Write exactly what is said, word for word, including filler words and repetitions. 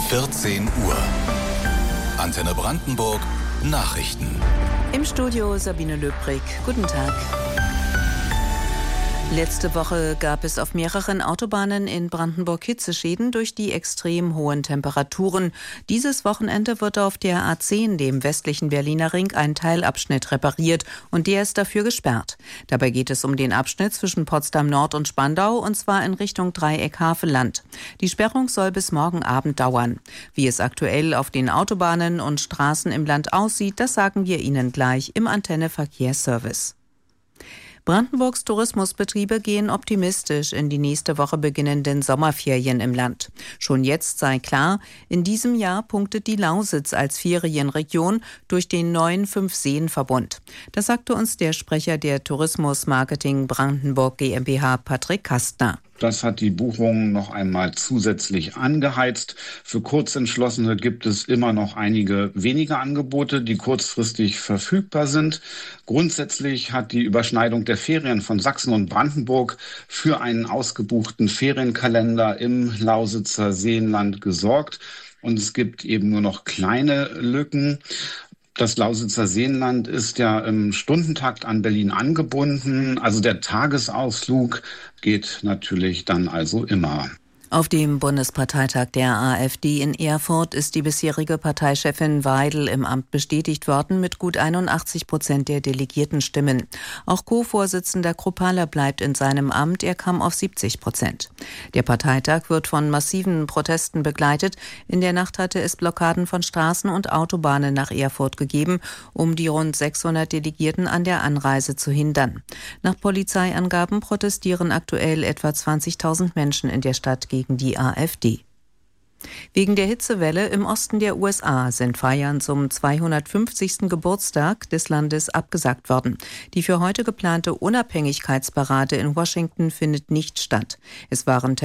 vierzehn Uhr. Antenne Brandenburg Nachrichten. Im Studio Sabine Löbrig. Guten Tag. Letzte Woche gab es auf mehreren Autobahnen in Brandenburg Hitzeschäden durch die extrem hohen Temperaturen. Dieses Wochenende wird auf der A zehn, dem westlichen Berliner Ring, ein Teilabschnitt repariert und der ist dafür gesperrt. Dabei geht es um den Abschnitt zwischen Potsdam Nord und Spandau und zwar in Richtung Dreieck-Havelland. Die Sperrung soll bis morgen Abend dauern. Wie es aktuell auf den Autobahnen und Straßen im Land aussieht, das sagen wir Ihnen gleich im Antenne Verkehrsservice. Brandenburgs Tourismusbetriebe gehen optimistisch in die nächste Woche beginnenden Sommerferien im Land. Schon jetzt sei klar, in diesem Jahr punktet die Lausitz als Ferienregion durch den neuen Fünf-Seen-Verbund. Das sagte uns der Sprecher der Tourismus Marketing Brandenburg GmbH, Patrick Kastner. Das hat die Buchungen noch einmal zusätzlich angeheizt. Für Kurzentschlossene gibt es immer noch einige wenige Angebote, die kurzfristig verfügbar sind. Grundsätzlich hat die Überschneidung der Ferien von Sachsen und Brandenburg für einen ausgebuchten Ferienkalender im Lausitzer Seenland gesorgt. Und es gibt eben nur noch kleine Lücken. Das Lausitzer Seenland ist ja im Stundentakt an Berlin angebunden. Also der Tagesausflug geht natürlich dann also immer. Auf dem Bundesparteitag der AfD in Erfurt ist die bisherige Parteichefin Weidel im Amt bestätigt worden mit gut einundachtzig Prozent der Delegiertenstimmen. Auch Co-Vorsitzender Kruppalla bleibt in seinem Amt, er kam auf siebzig Prozent. Der Parteitag wird von massiven Protesten begleitet. In der Nacht hatte es Blockaden von Straßen und Autobahnen nach Erfurt gegeben, um die rund sechshundert Delegierten an der Anreise zu hindern. Nach Polizeiangaben protestieren aktuell etwa zwanzigtausend Menschen in der Stadt gegen die AfD. Wegen der Hitzewelle im Osten der U S A sind Feiern zum zweihundertfünfzigsten Geburtstag des Landes abgesagt worden. Die für heute geplante Unabhängigkeitsparade in Washington findet nicht statt. Es waren